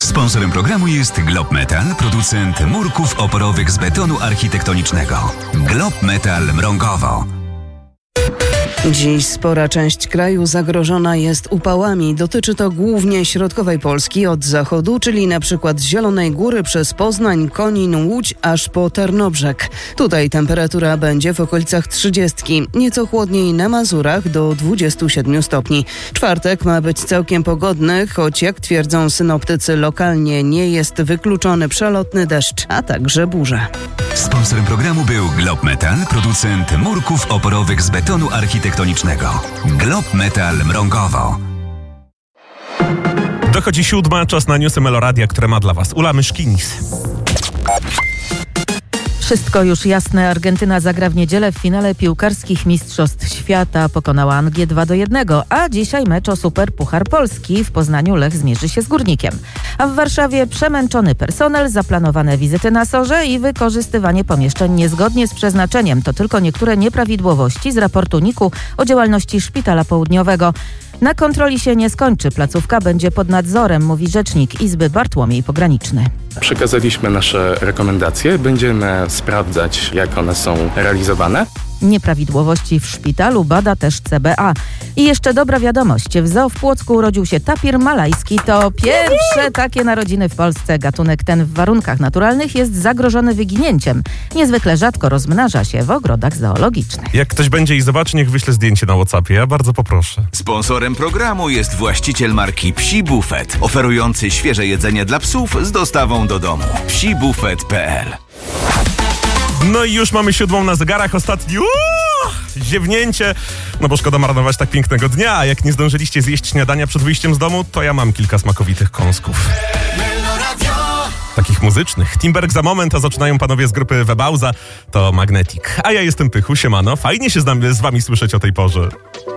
Sponsorem programu jest Glob Metal, producent murków oporowych z betonu architektonicznego. Glob Metal Mrągowo. Dziś spora część kraju zagrożona jest upałami. Dotyczy to głównie środkowej Polski od zachodu, czyli na przykład z Zielonej Góry przez Poznań, Konin, Łódź aż po Tarnobrzeg. Tutaj temperatura będzie w okolicach 30. Nieco chłodniej na Mazurach do 27 stopni. Czwartek ma być całkiem pogodny, choć jak twierdzą synoptycy lokalnie nie jest wykluczony przelotny deszcz, a także burze. Sponsorem programu był Glob Metal, producent murków oporowych z betonu architektonicznego. Glob Metal Mrągowo. Dochodzi 7, czas na newsy Meloradia, które ma dla Was Ula Myszkinis. Wszystko już jasne. Argentyna zagra w niedzielę w finale piłkarskich Mistrzostw Świata. Pokonała Anglię 2-1, a dzisiaj mecz o Superpuchar Polski. W Poznaniu Lech zmierzy się z Górnikiem. A w Warszawie przemęczony personel, zaplanowane wizyty na SOR-ze i wykorzystywanie pomieszczeń niezgodnie z przeznaczeniem. To tylko niektóre nieprawidłowości z raportu NIK-u o działalności Szpitala Południowego. Na kontroli się nie skończy. Placówka będzie pod nadzorem, mówi rzecznik Izby Bartłomiej Pograniczny. Przekazaliśmy nasze rekomendacje, będziemy sprawdzać, jak one są realizowane. Nieprawidłowości w szpitalu bada też CBA. I jeszcze dobra wiadomość. W zoo w Płocku urodził się tapir malajski. To pierwsze takie narodziny w Polsce. Gatunek ten w warunkach naturalnych jest zagrożony wyginięciem. Niezwykle rzadko rozmnaża się w ogrodach zoologicznych. Jak ktoś będzie i zobaczy, niech wyśle zdjęcie na WhatsAppie. Ja bardzo poproszę. Sponsorem programu jest właściciel marki Psi Buffet, oferujący świeże jedzenie dla psów z dostawą do domu. psibufet.pl. No i już mamy 7 na zegarach. Ostatni ziewnięcie. No bo szkoda marnować tak pięknego dnia. A jak nie zdążyliście zjeść śniadania przed wyjściem z domu, to ja mam kilka smakowitych kąsków. Takich muzycznych. Timberg za moment, a zaczynają panowie z grupy Webauza. To Magnetic. A ja jestem Pychu, siemano. Fajnie się z wami słyszeć o tej porze.